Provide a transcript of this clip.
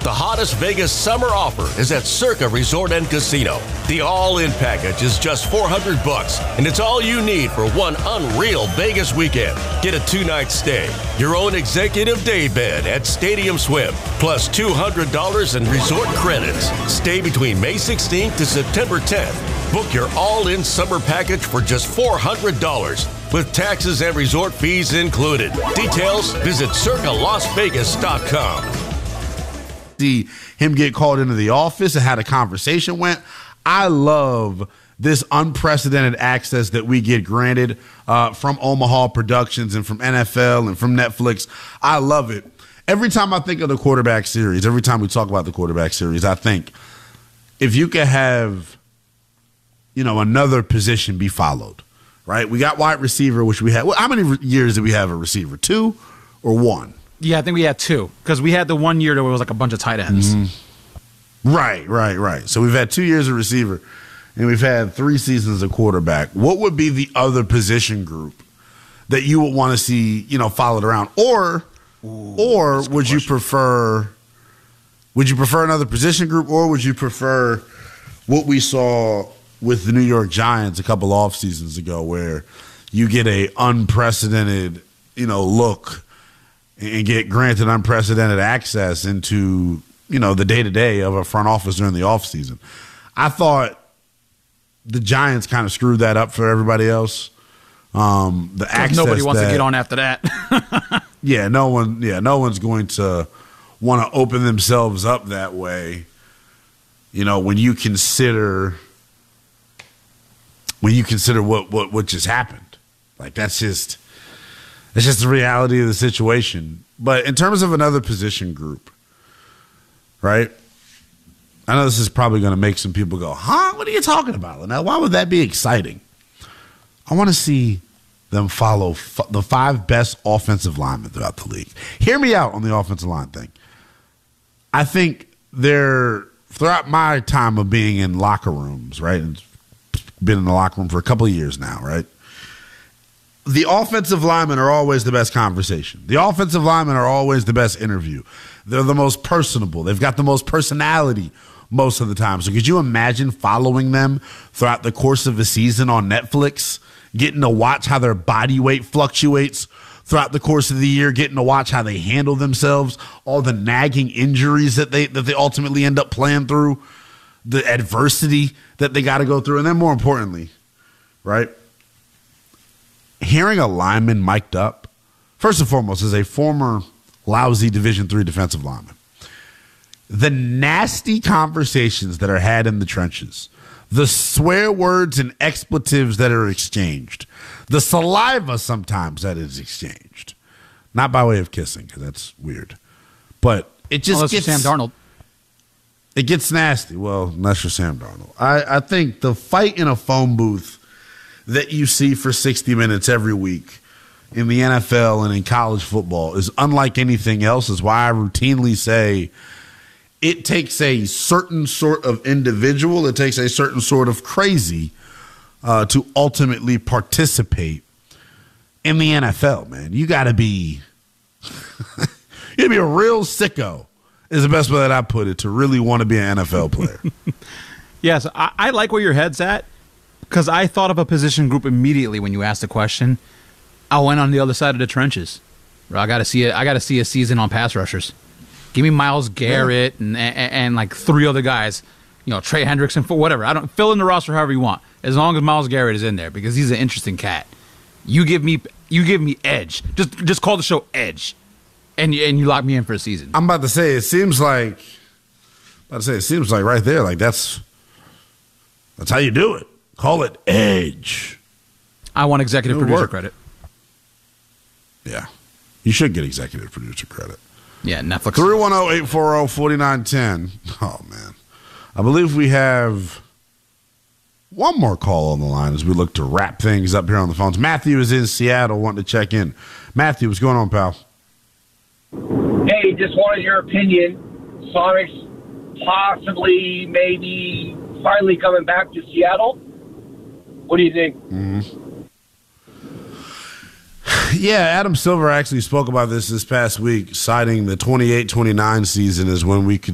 The hottest Vegas summer offer is at Circa Resort and Casino. The all-in package is just $400, and it's all you need for one unreal Vegas weekend. Get a 2-night stay, your own executive day bed at Stadium Swim, plus $200 in resort credits. Stay between May 16th to September 10th. Book your all-in summer package for just $400, with taxes and resort fees included. Details, visit circalasvegas.com. See him get called into the office and how the conversation went. I love this unprecedented access that we get granted from Omaha Productions and from NFL and from Netflix. I love it. Every time I think of the quarterback series, every time we talk about the quarterback series, I think if you could have, another position be followed, right? We got wide receiver, which we had. Well, how many years did we have a receiver? 2 or 1? Yeah, I think we had 2 because we had the 1 year that was like a bunch of tight ends. Mm-hmm. Right. So we've had 2 years of receiver, and we've had 3 seasons of quarterback. What would be the other position group that you would want to see, followed around, or would you prefer? Would you prefer another position group, or would you prefer what we saw with the New York Giants a couple off seasons ago, where you get a unprecedented, look and get granted unprecedented access into, the day-to-day of a front office during the offseason? I thought the Giants kind of screwed that up for everybody else. The access nobody wants to get on after that. no one's going to want to open themselves up that way. When you consider what just happened, like that's just the reality of the situation. But in terms of another position group, right? I know this is probably going to make some people go, huh? What are you talking about? Now, why would that be exciting? I want to see them follow the 5 best offensive linemen throughout the league. Hear me out on the offensive line thing. I think throughout my time of being in locker rooms, right? And been in the locker room for a couple of years now, right? The offensive linemen are always the best conversation. The offensive linemen are always the best interview. They're the most personable. They've got the most personality most of the time. So could you imagine following them throughout the course of a season on Netflix, getting to watch how their body weight fluctuates throughout the course of the year, getting to watch how they handle themselves, all the nagging injuries that they ultimately end up playing through, the adversity that they got to go through, and then more importantly, right, hearing a lineman mic'd up, first and foremost, as a former lousy Division III defensive lineman, the nasty conversations that are had in the trenches, the swear words and expletives that are exchanged, the saliva sometimes that is exchanged, not by way of kissing, because that's weird, but it just gets Sam Darnold. It gets nasty. Well, unless you're Sam Darnold. I think the fight in a phone booth that you see for 60 minutes every week in the NFL and in college football is unlike anything else, is why I routinely say it takes a certain sort of individual, it takes a certain sort of crazy to ultimately participate in the NFL, man. You got to be a real sicko, is the best way that I put it, to really want to be an NFL player. Yes, I like where your head's at, because I thought of a position group immediately when you asked the question. I went on the other side of the trenches. I got to see it. I got to see a season on pass rushers. Give me Myles Garrett and like 3 other guys. Trey Hendrickson, for whatever. I don't fill in the roster however you want, as long as Myles Garrett is in there, because he's an interesting cat. You give me edge. Just call the show Edge, and you lock me in for a season. I'm about to say it seems like right there, like that's how you do it. Call it Edge. I want executive producer credit. Yeah, you should get executive producer credit. Yeah, Netflix. 310-840-4910. Oh, man. I believe we have one more call on the line as we look to wrap things up here on the phones. Matthew is in Seattle wanting to check in. Matthew, what's going on, pal? Hey, just wanted your opinion. Sonics possibly, maybe, finally coming back to Seattle. What do you think? Mm-hmm. Yeah, Adam Silver actually spoke about this past week, citing the 28-29 season as when we could